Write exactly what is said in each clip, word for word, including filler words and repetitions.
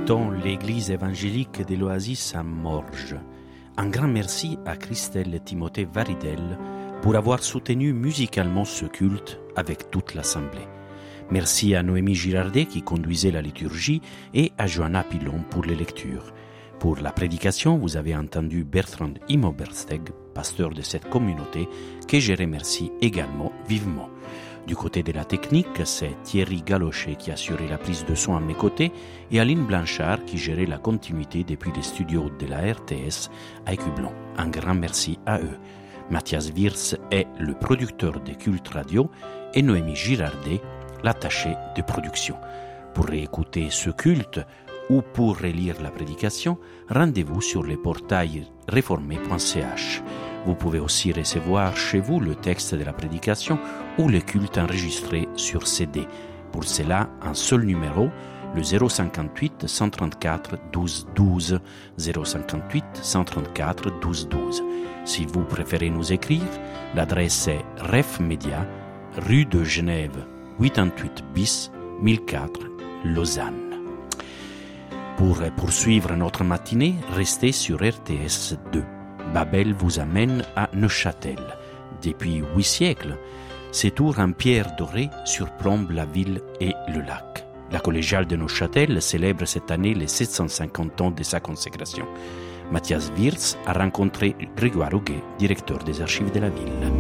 écoutons l'église évangélique de l'Oasis à Morges. Un grand merci à Christelle et Timothée Varidel pour avoir soutenu musicalement ce culte avec toute l'assemblée. Merci à Noémie Girardet qui conduisait la liturgie et à Johanna Pilon pour les lectures. Pour la prédication, vous avez entendu Bertrand Immobersteg, pasteur de cette communauté, que je remercie également vivement. Du côté de la technique, c'est Thierry Galochet qui assurait la prise de son à mes côtés et Aline Blanchard qui gérait la continuité depuis les studios de la R T S à Écublon. Un grand merci à eux. Mathias Wirtz est le producteur de Culte Radio et Noémie Girardet, l'attachée de production. Pour réécouter ce culte ou pour relire la prédication, rendez-vous sur le portail réformé point c h. Vous pouvez aussi recevoir chez vous le texte de la prédication ou le culte enregistré sur C D. Pour cela, un seul numéro, le zéro cinquante-huit cent trente-quatre douze douze, zéro cinquante-huit cent trente-quatre douze douze. Si vous préférez nous écrire, l'adresse est refmedia, rue de Genève, quatre-vingt-huit bis, mille quatre, Lausanne. Pour poursuivre notre matinée, restez sur R T S deux. Babel vous amène à Neuchâtel. Depuis huit siècles, ces tours en pierre dorée surplombent la ville et le lac. La collégiale de Neuchâtel célèbre cette année les sept cent cinquante ans de sa consécration. Mathias Wirtz a rencontré Grégoire Huguet, directeur des archives de la ville.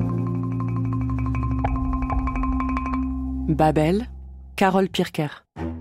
Babel, Carole Pirker.